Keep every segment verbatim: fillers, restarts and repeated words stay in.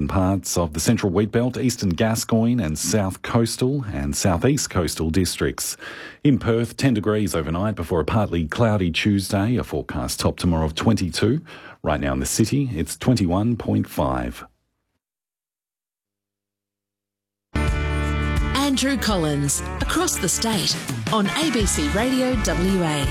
northern parts of the Central Wheatbelt, Eastern Gascoyne and South Coastal and South East Coastal districts. In Perth, ten degrees overnight before a partly cloudy Tuesday, a forecast top tomorrow of twenty-two. Right now in the city, it's twenty-one point five. Andrew Collins, across the state, on A B C Radio W A.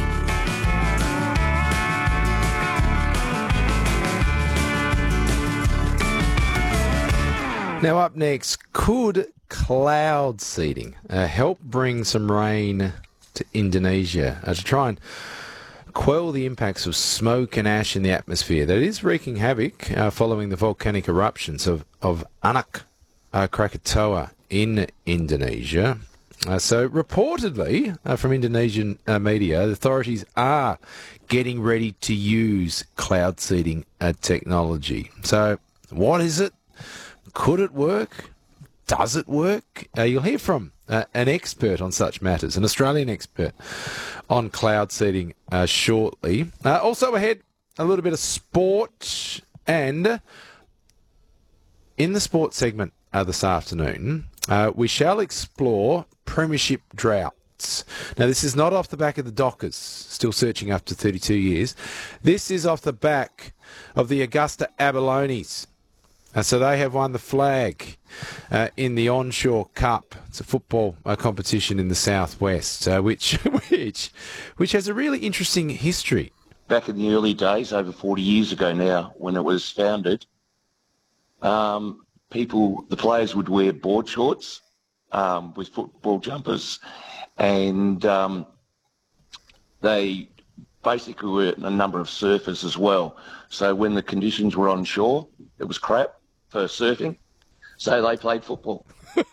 Now up next, could cloud seeding uh, help bring some rain to Indonesia uh, to try and quell the impacts of smoke and ash in the atmosphere that is wreaking havoc uh, following the volcanic eruptions of, of Anak uh, Krakatoa in Indonesia? Uh, so reportedly uh, from Indonesian uh, media, the authorities are getting ready to use cloud seeding uh, technology. So what is it? Could it work? Does it work? Uh, you'll hear from uh, an expert on such matters, an Australian expert on cloud seeding uh, shortly. Uh, also ahead, a little bit of sport, and in the sports segment uh, this afternoon, uh, we shall explore premiership droughts. Now, this is not off the back of the Dockers, still searching after thirty-two years. This is off the back of the Augusta Abalones. Uh, so they have won the flag uh, in the Onshore Cup. It's a football uh, competition in the southwest, uh, which which which has a really interesting history. Back in the early days, over forty years ago now, when it was founded, um, people, the players would wear board shorts um, with football jumpers, and um, they basically were a number of surfers as well. So when the conditions were on shore, it was crap for surfing, so they played football.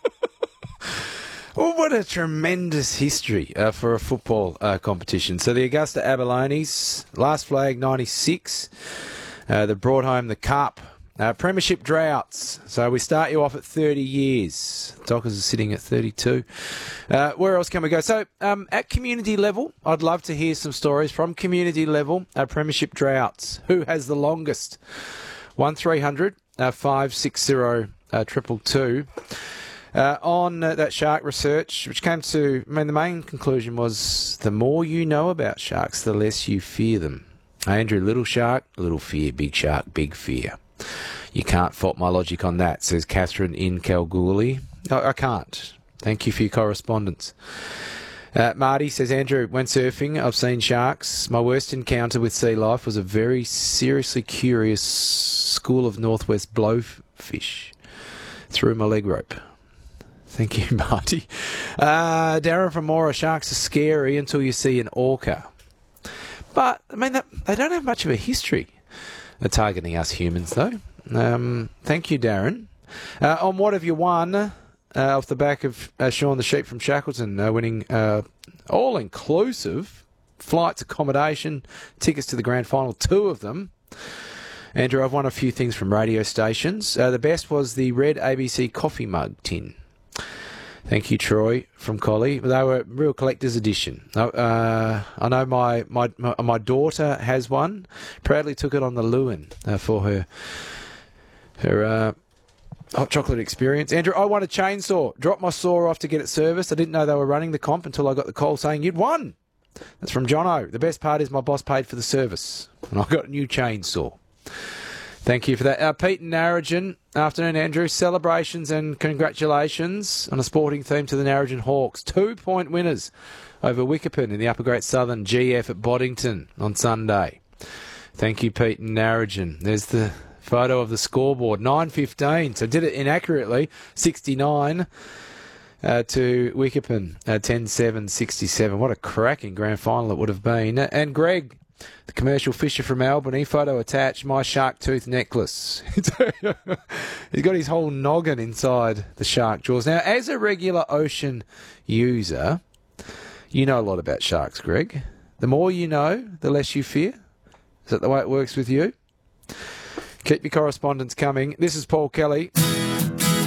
Well, what a tremendous history uh, for a football uh, competition. So the Augusta Abalones, last flag ninety-six, uh, they brought home the cup. Uh, premiership droughts. So we start you off at thirty years. Dockers are sitting at thirty-two. Uh, where else can we go? So um, at community level, I'd love to hear some stories from community level. Uh, premiership droughts. Who has the longest? one three hundred five six zero two two two. Uh, on uh, that shark research, which came to, I mean, the main conclusion was the more you know about sharks, the less you fear them. Andrew, little shark, little fear. Big shark, big fear. You can't fault my logic on that, says Catherine in Kalgoorlie. I, I can't. Thank you for your correspondence. Uh, Marty says, Andrew, when surfing, I've seen sharks. My worst encounter with sea life was a very seriously curious school of northwest blowfish through my leg rope. Thank you, Marty. Uh, Darren from Mora, sharks are scary until you see an orca. But, I mean, that, they don't have much of a history of targeting us humans, though. Um, thank you, Darren. Uh, on What Have You Won, uh, off the back of uh, Sean the Sheep from Shackleton uh, winning uh, all-inclusive flights, accommodation, tickets to the grand final, two of them. Andrew, I've won a few things from radio stations. Uh, the best was the red A B C coffee mug tin. Thank you, Troy from Collie. They were real collector's edition. Uh, I know my, my my daughter has one. Proudly took it on the Lewin uh, for her her uh, hot chocolate experience. Andrew, I won a chainsaw. Dropped my saw off to get it serviced. I didn't know they were running the comp until I got the call saying you'd won. That's from Jono. The best part is my boss paid for the service, and I got a new chainsaw. Thank you for that. Uh, Pete and Narrogin. Afternoon, Andrew. Celebrations and congratulations on a sporting theme to the Narrogin Hawks. Two-point winners over Wickerpin in the Upper Great Southern G F at Boddington on Sunday. Thank you, Pete and Narrogin. There's the photo of the scoreboard. nine fifteen. So did it inaccurately. sixty-nine uh, to Wickerpin. Uh, ten seven sixty-seven. What a cracking grand final it would have been. And Greg, the commercial fisher from Albany, photo attached, my shark tooth necklace. He's got his whole noggin inside the shark jaws. Now, as a regular ocean user, you know a lot about sharks, Greg. The more you know, the less you fear. Is that the way it works with you? Keep your correspondence coming. This is Paul Kelly.